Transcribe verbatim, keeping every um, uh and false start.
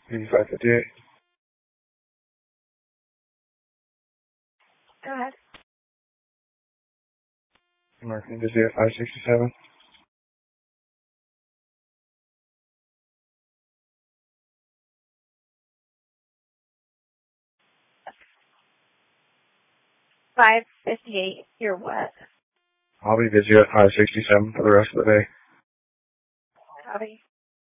eighty-five fifty-eight. Go ahead. Marketing busy at five sixty-seven. five fifty-eight. You're what? I'll be busy at five sixty-seven for the rest of the day. Copy.